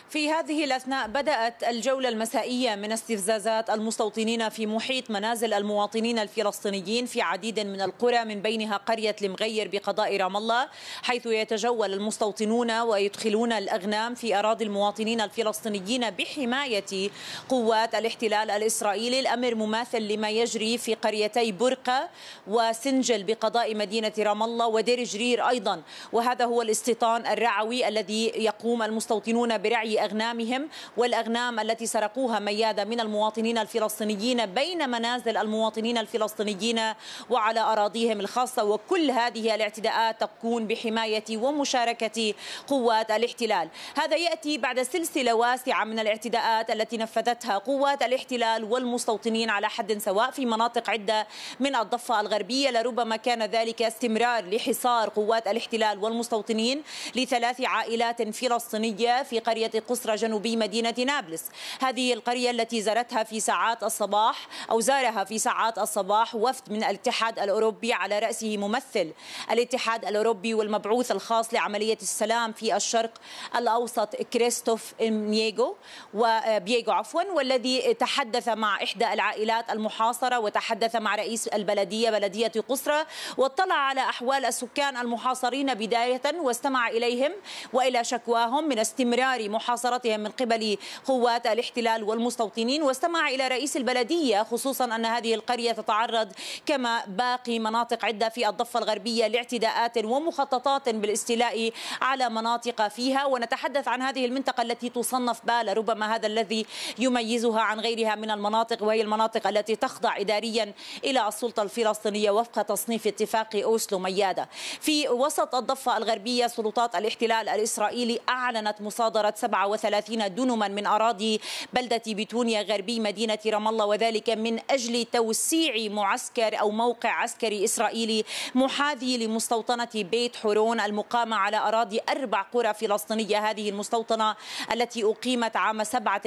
في هذه الأثناء بدأت الجولة المسائية من استفزازات المستوطنين في محيط منازل المواطنين الفلسطينيين في عديد من القرى، من بينها قرية المغير بقضاء رام الله، حيث يتجول المستوطنون ويدخلون الأغنام في أراضي المواطنين الفلسطينيين بحماية قوات الاحتلال الإسرائيلي. الأمر مماثل لما يجري في قريتي برقة وسنجل بقضاء مدينة رام الله ودير جرير أيضا، وهذا هو الاستيطان الرعوي الذي يقوم المستوطنون برعي أغنامهم، والأغنام التي سرقوها ميادة من المواطنين الفلسطينيين بين منازل المواطنين الفلسطينيين وعلى أراضيهم الخاصة. وكل هذه الاعتداءات تكون بحماية ومشاركة قوات الاحتلال. هذا يأتي بعد سلسلة واسعة من الاعتداءات التي نفذتها قوات الاحتلال والمستوطنين على حد سواء في مناطق عدة من الضفة الغربية. لربما كان ذلك استمرار لحصار قوات الاحتلال والمستوطنين ل3 عائلات فلسطينية في قرية قصرى جنوبي مدينة نابلس. هذه القرية التي زارها في ساعات الصباح وفد من الاتحاد الأوروبي على رأسه ممثل الاتحاد الأوروبي والمبعوث الخاص لعملية السلام في الشرق الأوسط كريستوف بييغو والذي تحدث مع إحدى العائلات المحاصرة وتحدث مع رئيس بلدية قصرى، واطلع على أحوال السكان المحاصرين بداية واستمع إليهم وإلى شكواهم من استمرار محاصرتهم من قبل قوات الاحتلال والمستوطنين، واستمع إلى رئيس البلدية خصوصا أن هذه القرية تتعرض كما باقي مناطق عدة في الضفة الغربية لاعتداءات ومخططات بالاستيلاء على مناطق فيها. ونتحدث عن هذه المنطقة التي تصنف بالة، ربما هذا الذي يميزها عن غيرها من المناطق، وهي المناطق التي تخضع إداريا إلى السلطة الفلسطينية وفق تصنيف اتفاق أوسلو ميادة. في وسط الضفة الغربية سلطات الاحتلال الإسرائيلي أعلنت مصادرة 37 دنما من أراضي بلدة بتونيا غربي مدينة رام الله، وذلك من أجل توسيع معسكر أو موقع عسكري إسرائيلي محاذي لمستوطنة بيت حورون المقامة على أراضي 4 قرى فلسطينية. هذه المستوطنة التي أقيمت عام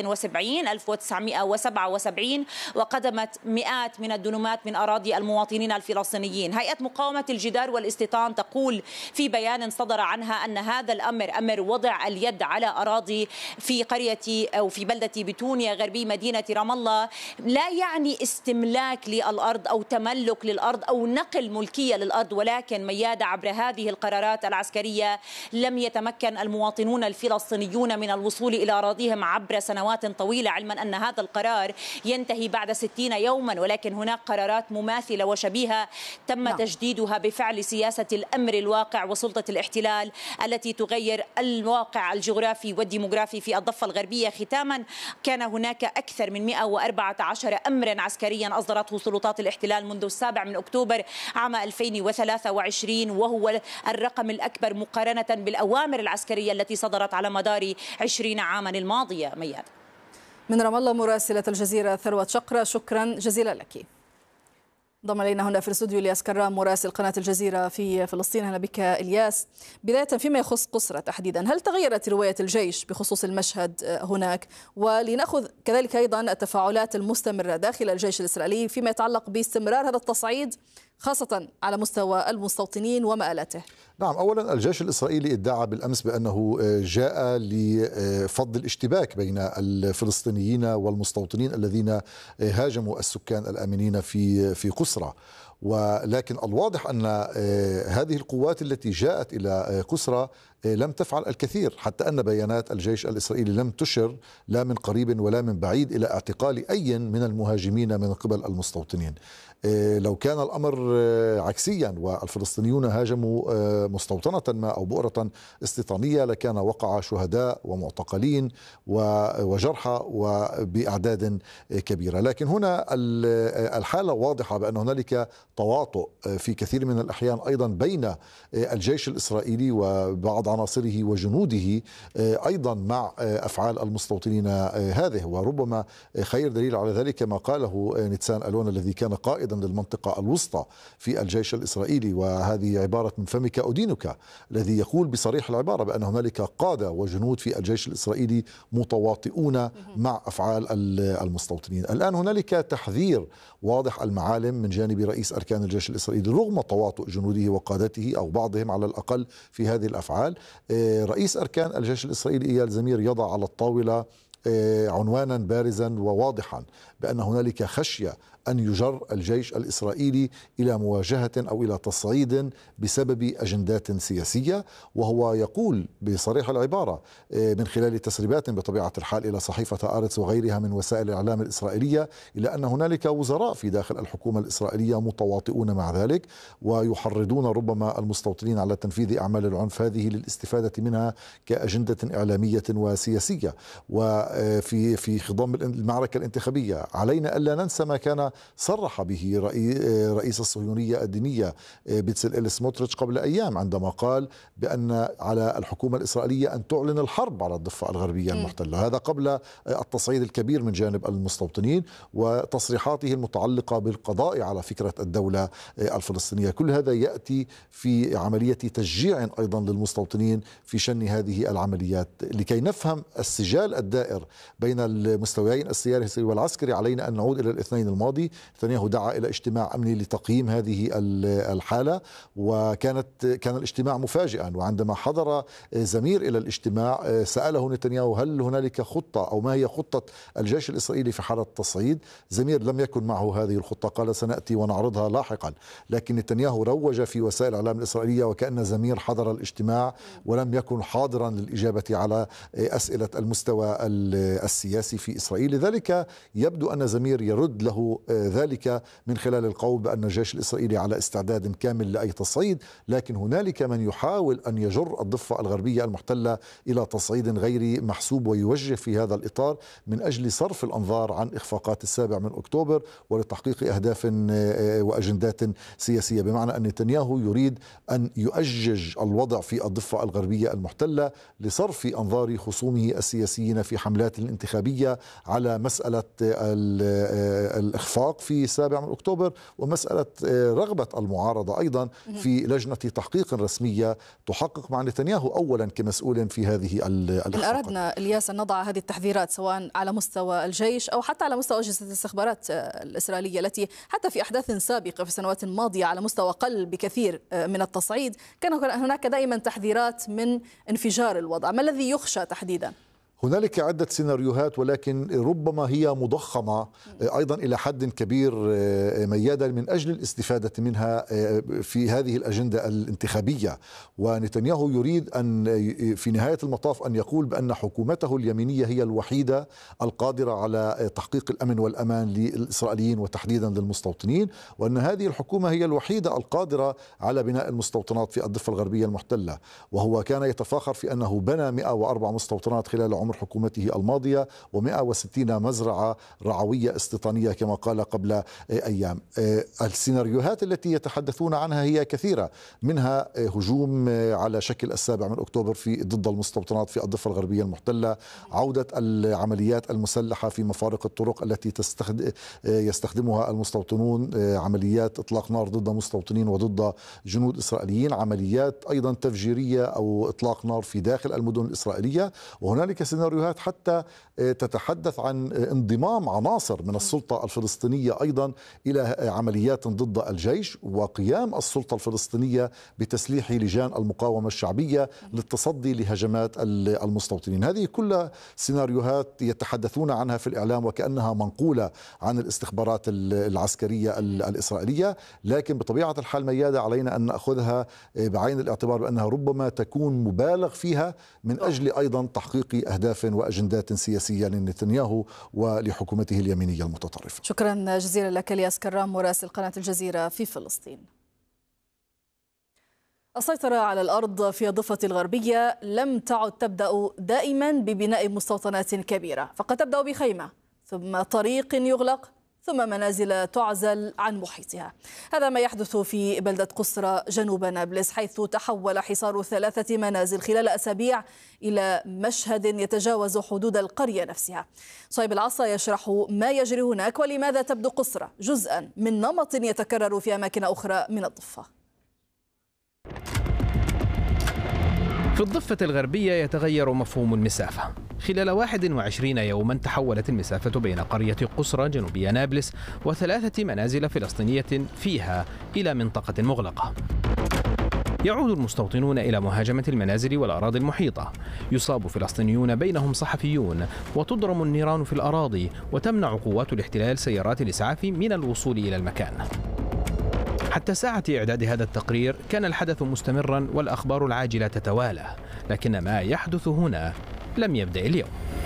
1977 وقدمت مئات من الدنمات من أراضي المواطنين الفلسطينيين. هيئة مقاومة الجدار والاستيطان تقول في بيان صدر عنها أن هذا الأمر أمر وضع اليد على أراضي في قرية أو في بلدة بتونيا غربي مدينة رام الله لا يعني استملاك للأرض أو تملك للأرض أو نقل ملكية للأرض، ولكن ميادة عبر هذه القرارات العسكرية لم يتمكن المواطنون الفلسطينيون من الوصول إلى أراضيهم عبر سنوات طويلة، علما أن هذا القرار ينتهي بعد 60 يوما، ولكن هناك قرارات مماثلة وشبيهة تم تجديدها بفعل سياسة الأمر الواقع وسلطة الاحتلال التي تغير الواقع الجغرافي والديموغرافي في الضفة الغربية. ختاما، كان هناك أكثر من 114 أمرا عسكريا أصدرته سلطات الاحتلال منذ 7 أكتوبر عام 2023، وهو الرقم الأكبر مقارنة بالأوامر العسكرية التي صدرت على مدار 20 عاما الماضية. مياد من رام الله مراسلة الجزيرة ثروت شقرة، شكرا جزيلا لك. ضم إلينا هنا في الاستوديو الياس كرام مراسل قناة الجزيرة في فلسطين. أهلا بك إلياس. بداية فيما يخص قصرى تحديدا، هل تغيرت رواية الجيش بخصوص المشهد هناك؟ ولنأخذ كذلك أيضا التفاعلات المستمرة داخل الجيش الإسرائيلي فيما يتعلق باستمرار هذا التصعيد خاصة على مستوى المستوطنين ومآلاته. نعم، أولا الجيش الإسرائيلي ادعى بالأمس بأنه جاء لفض الاشتباك بين الفلسطينيين والمستوطنين الذين هاجموا السكان الآمنين في قصرى، ولكن الواضح أن هذه القوات التي جاءت إلى قصرى لم تفعل الكثير، حتى أن بيانات الجيش الإسرائيلي لم تشر لا من قريب ولا من بعيد إلى اعتقال أي من المهاجمين من قبل المستوطنين. لو كان الأمر عكسيا والفلسطينيون هاجموا مستوطنة ما أو بؤرة استيطانية لكان وقع شهداء ومعتقلين وجرحى وبأعداد كبيرة، لكن هنا الحالة واضحة بأن هنالك تواطؤ في كثير من الأحيان أيضا بين الجيش الإسرائيلي وبعض عناصره وجنوده أيضا مع أفعال المستوطنين هذه. وربما خير دليل على ذلك ما قاله نيتسان ألون الذي كان قائدا قائدا للمنطقة الوسطى في الجيش الإسرائيلي، وهذه عبارة من فمك أدينك، الذي يقول بصريح العبارة بأن هنالك قادة وجنود في الجيش الإسرائيلي متواطئون مع أفعال المستوطنين. الآن هنالك تحذير واضح المعالم من جانب رئيس أركان الجيش الإسرائيلي رغم تواطؤ جنوده وقادته أو بعضهم على الأقل في هذه الأفعال. رئيس أركان الجيش الإسرائيلي إيال زمير يضع على الطاولة عنوانا بارزا وواضحا بأن هنالك خشية أن يجر الجيش الإسرائيلي إلى مواجهة أو إلى تصعيد بسبب أجندات سياسية. وهو يقول بصريح العبارة من خلال تسريبات بطبيعة الحال إلى صحيفة آرتس وغيرها من وسائل الإعلام الإسرائيلية إلى أن هنالك وزراء في داخل الحكومة الإسرائيلية متواطئون مع ذلك ويحرضون ربما المستوطنين على تنفيذ أعمال العنف هذه للاستفادة منها كأجندة إعلامية وسياسية. وفي خضم المعركة الانتخابية علينا ألا ننسى ما كان صرح به رئيس الصهيونية الدينية بيتسلئيل سموتريتش قبل أيام عندما قال بأن على الحكومة الإسرائيلية أن تعلن الحرب على الضفة الغربية المحتلة، هذا قبل التصعيد الكبير من جانب المستوطنين وتصريحاته المتعلقة بالقضاء على فكرة الدولة الفلسطينية. كل هذا يأتي في عملية تشجيع أيضا للمستوطنين في شن هذه العمليات. لكي نفهم السجال الدائر بين المستويين السياسي والعسكري علينا أن نعود إلى الاثنين الماضي. نتنياهو دعا إلى اجتماع أمني لتقييم هذه الحالة كان الاجتماع مفاجئا، وعندما حضر زمير إلى الاجتماع سأله نتنياهو هل هنالك خطة أو ما هي خطة الجيش الإسرائيلي في حالة التصعيد. زمير لم يكن معه هذه الخطة، قال سنأتي ونعرضها لاحقا، لكن نتنياهو روج في وسائل الإعلام الإسرائيلية وكأن زمير حضر الاجتماع ولم يكن حاضرا للإجابة على أسئلة المستوى السياسي في إسرائيل. لذلك يبدو أن زمير يرد له ذلك من خلال القول بأن الجيش الإسرائيلي على استعداد كامل لأي تصعيد، لكن هنالك من يحاول أن يجر الضفة الغربية المحتلة إلى تصعيد غير محسوب ويوجه في هذا الإطار من أجل صرف الأنظار عن إخفاقات 7 أكتوبر ولتحقيق أهداف وأجندات سياسية، بمعنى أن نتنياهو يريد أن يؤجج الوضع في الضفة الغربية المحتلة لصرف أنظار خصومه السياسيين في حملات الانتخابية على مسألة الإخفاق في 7 أكتوبر ومسألة رغبة المعارضة أيضا في لجنة تحقيق رسمية تحقق مع نتنياهو أولا كمسؤول في هذه الإخفاقات. إن أردنا إلياس أن نضع هذه التحذيرات سواء على مستوى الجيش أو حتى على مستوى أجهزة الاستخبارات الإسرائيلية التي حتى في أحداث سابقة في السنوات الماضية على مستوى أقل بكثير من التصعيد كان هناك دائما تحذيرات من انفجار الوضع. ما الذي يخشى تحديدا؟ هنالك عدة سيناريوهات ولكن ربما هي مضخمة أيضا إلى حد كبير ميادة من أجل الاستفادة منها في هذه الأجندة الانتخابية. ونتنياهو يريد أن في نهاية المطاف أن يقول بأن حكومته اليمينية هي الوحيدة القادرة على تحقيق الأمن والأمان للإسرائيليين وتحديدا للمستوطنين، وأن هذه الحكومة هي الوحيدة القادرة على بناء المستوطنات في الضفة الغربية المحتلة. وهو كان يتفاخر في أنه بنى 104 مستوطنات خلال عمر حكومته الماضية و160 مزرعة رعوية استيطانية كما قال قبل أيام. السيناريوهات التي يتحدثون عنها هي كثيرة، منها هجوم على شكل 7 أكتوبر ضد المستوطنات في الضفة الغربية المحتلة، عودة العمليات المسلحة في مفارق الطرق التي يستخدمها المستوطنون، عمليات إطلاق نار ضد مستوطنين وضد جنود إسرائيليين، عمليات أيضا تفجيرية أو إطلاق نار في داخل المدن الإسرائيلية. وهنالك سيناريوهات حتى تتحدث عن انضمام عناصر من السلطة الفلسطينية أيضا إلى عمليات ضد الجيش وقيام السلطة الفلسطينية بتسليح لجان المقاومة الشعبية للتصدي لهجمات المستوطنين. هذه كلها سيناريوهات يتحدثون عنها في الإعلام وكأنها منقولة عن الاستخبارات العسكرية الإسرائيلية، لكن بطبيعة الحال ميادة علينا أن نأخذها بعين الاعتبار بأنها ربما تكون مبالغ فيها من أجل أيضا تحقيق أهداف وأجندات سياسية لنتنياهو ولحكومته اليمينية المتطرفة. شكرا جزيلا لك إلياس كرام مراسل قناة الجزيرة في فلسطين. السيطرة على الأرض في الضفة الغربية لم تعد تبدأ دائما ببناء مستوطنات كبيرة، فقد تبدأ بخيمة ثم طريق يغلق ثم منازل تعزل عن محيطها. هذا ما يحدث في بلدة قصرى جنوب نابلس، حيث تحول حصار 3 منازل خلال أسابيع إلى مشهد يتجاوز حدود القرية نفسها. صهيب العصا يشرح ما يجري هناك ولماذا تبدو قصرى جزءا من نمط يتكرر في أماكن أخرى من الضفة. في الضفة الغربية يتغير مفهوم المسافة. خلال 21 يوما تحولت المسافة بين قرية قصرى جنوبية نابلس و3 منازل فلسطينية فيها إلى منطقة مغلقة. يعود المستوطنون إلى مهاجمة المنازل والأراضي المحيطة، يصاب فلسطينيون بينهم صحفيون، وتضرم النيران في الأراضي، وتمنع قوات الاحتلال سيارات الإسعاف من الوصول إلى المكان. حتى ساعة إعداد هذا التقرير كان الحدث مستمرا والأخبار العاجلة تتوالى، لكن ما يحدث هنا لم يبدأ اليوم.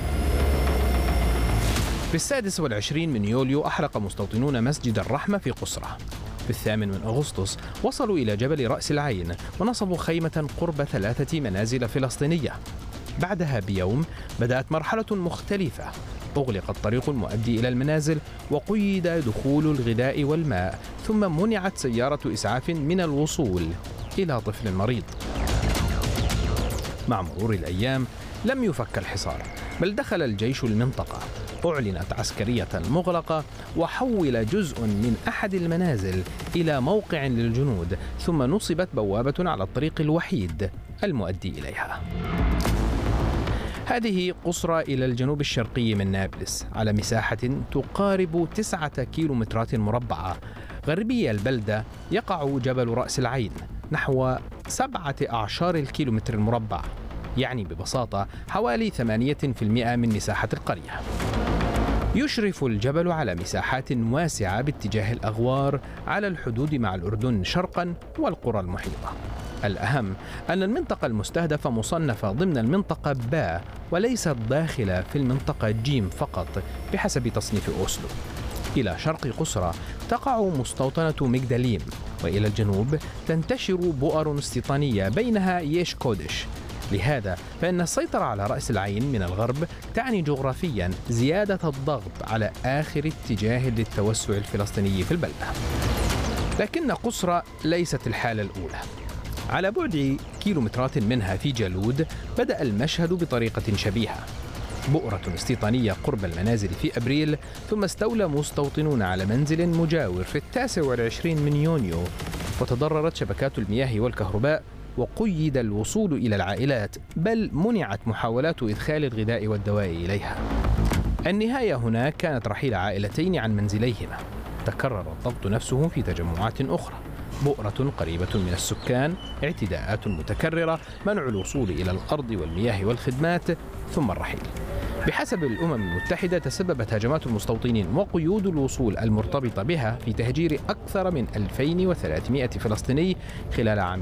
في 26 من يوليو أحرق مستوطنون مسجد الرحمة في قصرى. في 8 من أغسطس وصلوا إلى جبل رأس العين ونصبوا خيمة قرب 3 منازل فلسطينية. بعدها بيوم بدأت مرحلة مختلفة، أغلق الطريق المؤدي إلى المنازل وقيد دخول الغذاء والماء، ثم منعت سيارة إسعاف من الوصول إلى طفل مريض. مع مرور الأيام لم يفك الحصار، بل دخل الجيش المنطقة، أعلنت عسكرية مغلقة، وحول جزء من أحد المنازل إلى موقع للجنود، ثم نصبت بوابة على الطريق الوحيد المؤدي إليها. هذه قصرى إلى الجنوب الشرقي من نابلس، على مساحة تقارب 9 كيلومترات مربعة. غربي البلدة يقع جبل رأس العين نحو 17 الكيلومتر المربع، يعني ببساطة حوالي 8% من مساحة القرية. يشرف الجبل على مساحات واسعة باتجاه الأغوار على الحدود مع الأردن شرقا والقرى المحيطة. الأهم أن المنطقة المستهدفة مصنفة ضمن المنطقة باء وليست داخلة في المنطقة جيم فقط بحسب تصنيف أوسلو. إلى شرق قصرى تقع مستوطنة مجدليم، وإلى الجنوب تنتشر بؤر استيطانية بينها ييش كودش. لهذا فإن السيطرة على رأس العين من الغرب تعني جغرافيا زيادة الضغط على آخر اتجاه للتوسع الفلسطيني في البلدة. لكن قصرى ليست الحالة الأولى. على بعد كيلومترات منها في جالود بدأ المشهد بطريقة شبيهة. بؤرة استيطانية قرب المنازل في أبريل، ثم استولى مستوطنون على منزل مجاور في 29 من يونيو، وتضررت شبكات المياه والكهرباء، وقيد الوصول إلى العائلات، بل منعت محاولات إدخال الغذاء والدواء إليها. النهاية هنا كانت رحيل عائلتين عن منزليهما. تكرر الضغط نفسه في تجمعات أخرى، بؤرة قريبة من السكان، اعتداءات متكررة، منع الوصول إلى الأرض والمياه والخدمات، ثم الرحيل. بحسب الأمم المتحدة تسببت هجمات المستوطنين وقيود الوصول المرتبطة بها في تهجير أكثر من 2300 فلسطيني خلال عام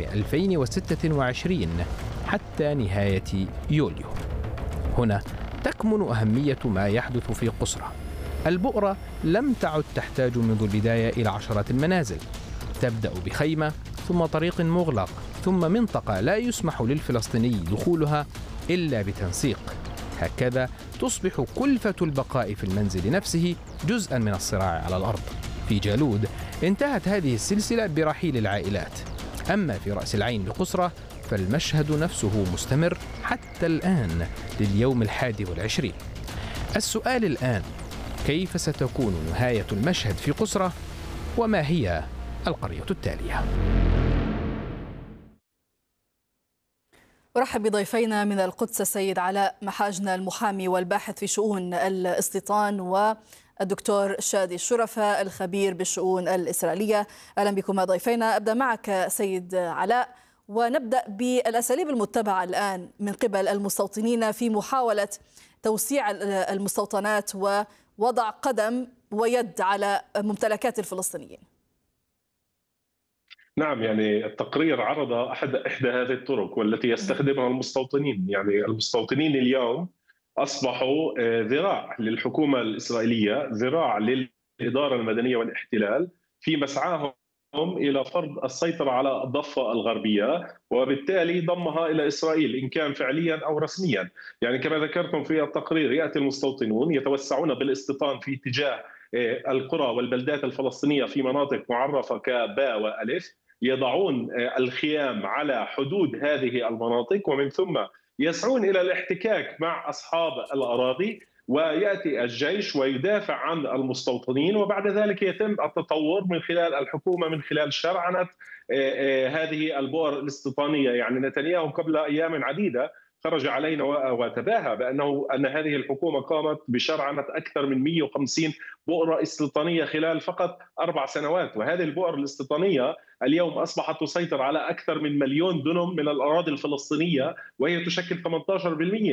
2026 حتى نهاية يوليو. هنا تكمن أهمية ما يحدث في قصرى. البؤرة لم تعد تحتاج منذ البداية إلى عشرات المنازل، تبدأ بخيمة، ثم طريق مغلق، ثم منطقة لا يسمح للفلسطيني دخولها إلا بتنسيق. هكذا تصبح كلفة البقاء في المنزل نفسه جزءا من الصراع على الأرض. في جالود انتهت هذه السلسلة برحيل العائلات. أما في رأس العين بقصرى فالمشهد نفسه مستمر حتى الآن لليوم 21. السؤال الآن: كيف ستكون نهاية المشهد في قصرى؟ وما هي القرية التالية؟ أرحب بضيفينا من القدس السيد علاء محاجنة، المحامي والباحث في شؤون الاستيطان، والدكتور شادي الشرفة الخبير بالشؤون الإسرائيلية. أهلا بكم ضيفينا. أبدأ معك سيد علاء، ونبدأ بالأساليب المتبعة الآن من قبل المستوطنين في محاولة توسيع المستوطنات ووضع قدم ويد على ممتلكات الفلسطينيين. نعم، يعني التقرير عرض إحدى هذه الطرق والتي يستخدمها المستوطنين. يعني المستوطنين اليوم أصبحوا ذراع للحكومة الإسرائيلية، ذراع للإدارة المدنية والاحتلال في مسعاهم إلى فرض السيطرة على الضفة الغربية، وبالتالي ضمها إلى إسرائيل إن كان فعليا أو رسميا. يعني كما ذكرتم في التقرير، يأتي المستوطنون يتوسعون بالاستيطان في اتجاه القرى والبلدات الفلسطينية في مناطق معرفة كباء وألف، يضعون الخيام على حدود هذه المناطق، ومن ثم يسعون إلى الاحتكاك مع أصحاب الأراضي، ويأتي الجيش ويدافع عن المستوطنين، وبعد ذلك يتم التطور من خلال الحكومة من خلال شرعنة هذه البؤر الاستيطانية. يعني نتنياهو قبل أيام عديدة خرج علينا وتباهى أن هذه الحكومة قامت بشرعنة أكثر من 150 بؤرة استيطانية خلال فقط 4 سنوات، وهذه البؤر الاستيطانية اليوم أصبحت تسيطر على أكثر من 1,000,000 دنم من الأراضي الفلسطينية، وهي تشكل 18%